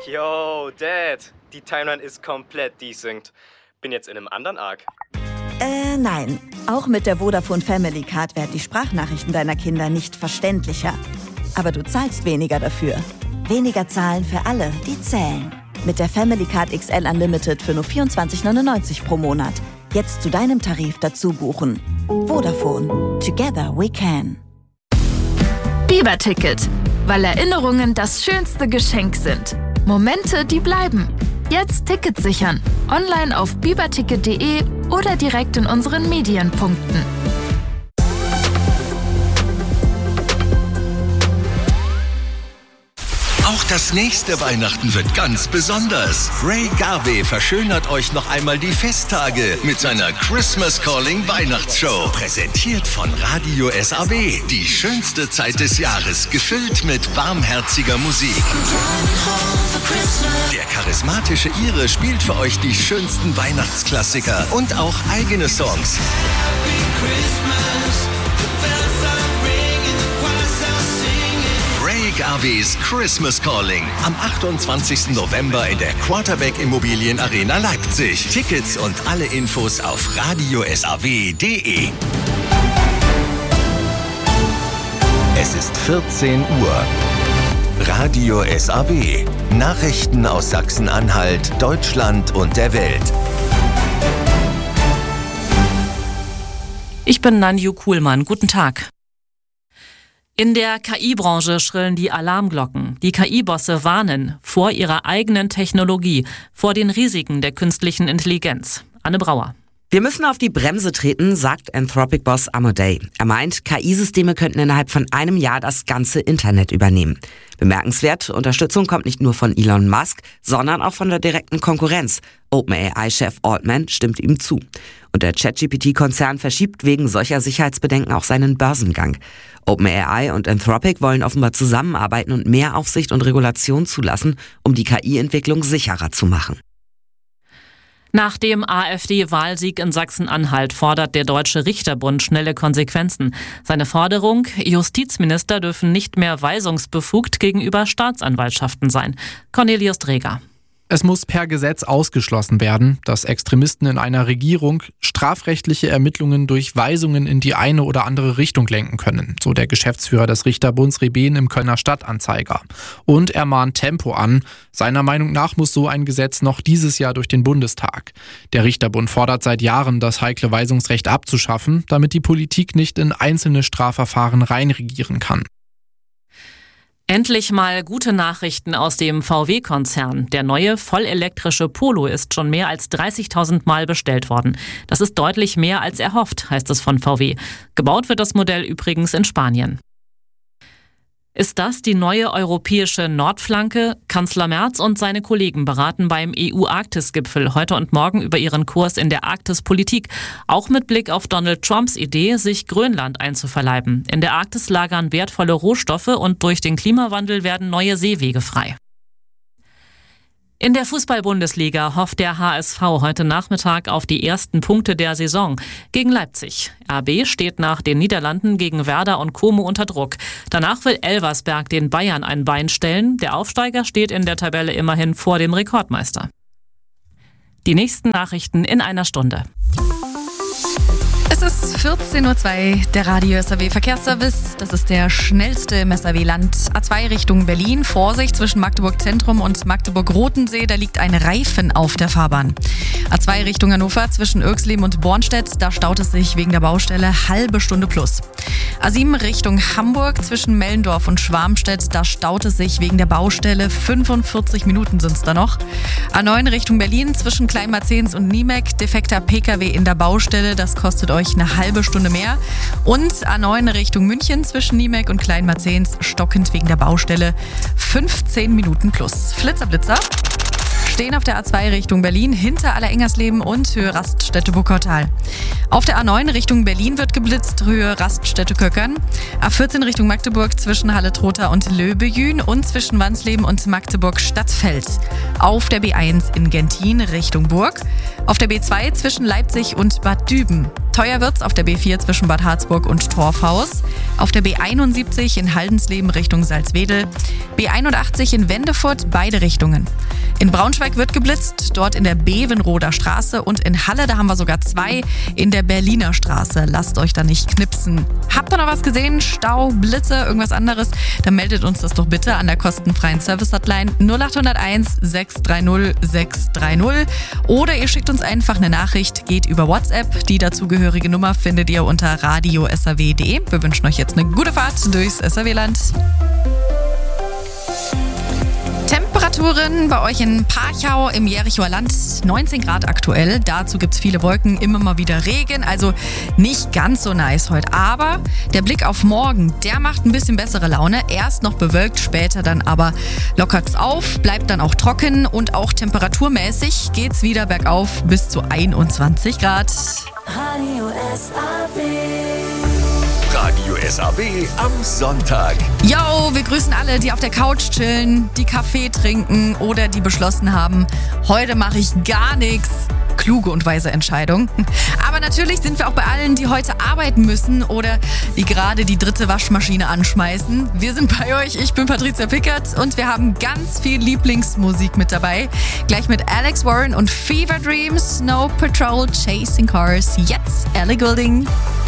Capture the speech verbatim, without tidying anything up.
Yo, Dad, die Timeline ist komplett desynced. Bin jetzt in einem anderen Arc. Äh, nein. Auch mit der Vodafone Family Card werden die Sprachnachrichten deiner Kinder nicht verständlicher. Aber du zahlst weniger dafür. Weniger zahlen für alle, die zählen. Mit der Family Card X L Unlimited für nur vierundzwanzig neunundneunzig pro Monat. Jetzt zu deinem Tarif dazu buchen. Vodafone. Together we can. Biber-Ticket. Weil Erinnerungen das schönste Geschenk sind. Momente, die bleiben. Jetzt Tickets sichern. Online auf biberticket punkt de oder direkt in unseren Medienpunkten. Auch das nächste Weihnachten wird ganz besonders. Ray Garvey verschönert euch noch einmal die Festtage mit seiner Christmas Calling Weihnachtsshow. Präsentiert von Radio S A W. Die schönste Zeit des Jahres, gefüllt mit warmherziger Musik. Der charismatische Ire spielt für euch die schönsten Weihnachtsklassiker und auch eigene Songs. Ray Garveys Christmas Calling am achtundzwanzigsten November in der Quarterback Immobilien Arena Leipzig. Tickets und alle Infos auf radio s a w punkt de. Es ist vierzehn Uhr. Radio S A W. Nachrichten aus Sachsen-Anhalt, Deutschland und der Welt. Ich bin Nanju Kuhlmann. Guten Tag. In der K I-Branche schrillen die Alarmglocken. Die K I-Bosse warnen vor ihrer eigenen Technologie, vor den Risiken der künstlichen Intelligenz. Anne Brauer. Wir müssen auf die Bremse treten, sagt Anthropic-Boss Amodei. Er meint, K I-Systeme könnten innerhalb von einem Jahr das ganze Internet übernehmen. Bemerkenswert, Unterstützung kommt nicht nur von Elon Musk, sondern auch von der direkten Konkurrenz. OpenAI-Chef Altman stimmt ihm zu. Und der ChatGPT Konzern verschiebt wegen solcher Sicherheitsbedenken auch seinen Börsengang. OpenAI und Anthropic wollen offenbar zusammenarbeiten und mehr Aufsicht und Regulation zulassen, um die K I-Entwicklung sicherer zu machen. Nach dem AfD-Wahlsieg in Sachsen-Anhalt fordert der Deutsche Richterbund schnelle Konsequenzen. Seine Forderung: Justizminister dürfen nicht mehr weisungsbefugt gegenüber Staatsanwaltschaften sein. Cornelius Dreger. Es muss per Gesetz ausgeschlossen werden, dass Extremisten in einer Regierung strafrechtliche Ermittlungen durch Weisungen in die eine oder andere Richtung lenken können, so der Geschäftsführer des Richterbunds Rebehn im Kölner Stadtanzeiger. Und er mahnt Tempo an. Seiner Meinung nach muss so ein Gesetz noch dieses Jahr durch den Bundestag. Der Richterbund fordert seit Jahren, das heikle Weisungsrecht abzuschaffen, damit die Politik nicht in einzelne Strafverfahren reinregieren kann. Endlich mal gute Nachrichten aus dem V W-Konzern. Der neue vollelektrische Polo ist schon mehr als dreißigtausend Mal bestellt worden. Das ist deutlich mehr als erhofft, heißt es von V W. Gebaut wird das Modell übrigens in Spanien. Ist das die neue europäische Nordflanke? Kanzler Merz und seine Kollegen beraten beim E U-Arktis-Gipfel heute und morgen über ihren Kurs in der Arktispolitik. Auch mit Blick auf Donald Trumps Idee, sich Grönland einzuverleiben. In der Arktis lagern wertvolle Rohstoffe und durch den Klimawandel werden neue Seewege frei. In der Fußball-Bundesliga hofft der H S V heute Nachmittag auf die ersten Punkte der Saison gegen Leipzig. R B steht nach den Niederlanden gegen Werder und Como unter Druck. Danach will Elversberg den Bayern ein Bein stellen. Der Aufsteiger steht in der Tabelle immerhin vor dem Rekordmeister. Die nächsten Nachrichten in einer Stunde. Es ist vierzehn Uhr zwei, der Radio S A W Verkehrsservice. Das ist der schnellste im S A W-Land. A zwei Richtung Berlin. Vorsicht zwischen Magdeburg Zentrum und Magdeburg-Rotensee. Da liegt ein Reifen auf der Fahrbahn. A zwei Richtung Hannover zwischen Irxleben und Bornstedt. Da staut es sich wegen der Baustelle halbe Stunde plus. A sieben Richtung Hamburg zwischen Mellendorf und Schwarmstedt. Da staut es sich wegen der Baustelle. fünfundvierzig Minuten sind es da noch. A neun Richtung Berlin zwischen Kleinmarzens und Niemek. Defekter P K W in der Baustelle. Das kostet euch eine halbe Stunde mehr. Und A neun Richtung München zwischen Niemek und Kleinmarzens stockend wegen der Baustelle fünfzehn Minuten plus. Flitzer, Blitzer. stehen auf der A zwei Richtung Berlin hinter Allerengersleben und Höhe Raststätte Wuppertal. Auf der A neun Richtung Berlin wird geblitzt, Höhe Raststätte Köckern. A vierzehn Richtung Magdeburg zwischen Halle-Trotha und Löbejün und zwischen Wansleben und Magdeburg-Stadtfels. Auf der B eins in Gentin Richtung Burg. Auf der B zwei zwischen Leipzig und Bad Düben. Teuer wird's auf der B vier zwischen Bad Harzburg und Torfhaus. Auf der B einundsiebzig in Haldensleben Richtung Salzwedel. B einundachtzig in Wendefurt, beide Richtungen. In Braunschweig wird geblitzt, dort in der Bevenroder Straße und in Halle, da haben wir sogar zwei, in der Berliner Straße. Lasst euch da nicht knipsen. Habt ihr noch was gesehen? Stau, Blitze, irgendwas anderes? Dann meldet uns das doch bitte an der kostenfreien Service-Hotline null acht null eins sechs drei null sechs drei null oder ihr schickt uns einfach eine Nachricht, geht über WhatsApp. Die dazugehörige Nummer findet ihr unter radio s a w punkt d e. Wir wünschen euch jetzt eine gute Fahrt durchs S A W-Land. Temperaturen bei euch in Parchau im Jerichoer Land, neunzehn Grad aktuell. Dazu gibt es viele Wolken, immer mal wieder Regen, also nicht ganz so nice heute. Aber der Blick auf morgen, der macht ein bisschen bessere Laune. Erst noch bewölkt, später dann aber lockert's auf, bleibt dann auch trocken und auch temperaturmäßig geht's wieder bergauf bis zu einundzwanzig Grad. Radio S A W. Radio S A W am Sonntag. Yo, wir grüßen alle, die auf der Couch chillen, die Kaffee trinken oder die beschlossen haben, heute mache ich gar nichts. Kluge und weise Entscheidung. Aber natürlich sind wir auch bei allen, die heute arbeiten müssen oder die gerade die dritte Waschmaschine anschmeißen. Wir sind bei euch, ich bin Patricia Pickert und wir haben ganz viel Lieblingsmusik mit dabei. Gleich mit Alex Warren und Fever Dreams, Snow Patrol, Chasing Cars. Jetzt Ellie Goulding.